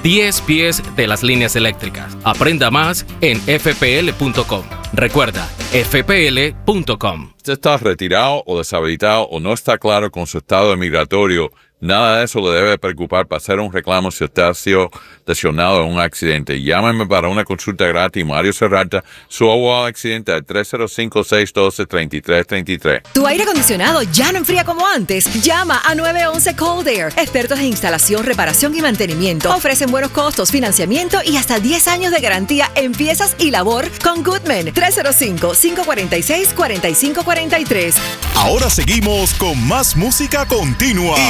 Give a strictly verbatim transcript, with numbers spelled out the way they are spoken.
diez pies de las líneas eléctricas. Aprenda más en f p l punto com. Recuerda, f p l punto com. Usted está retirado o deshabilitado o no está claro con su estado migratorio. Nada de eso le debe preocupar para hacer un reclamo si usted ha sido lesionado en un accidente. Llámeme para una consulta gratis. Mario Serrata, su abogado de accidente, al tres cero cinco, seis uno dos, tres tres tres tres. ¿Tu aire acondicionado ya no enfría como antes? Llama a nueve once Cold Air. Expertos en instalación, reparación y mantenimiento. Ofrecen buenos costos, financiamiento y hasta diez años de garantía en piezas y labor con Goodman. tres cero cinco, cinco cuatro seis, cuatro cinco cuatro tres. Ahora seguimos con más música continua.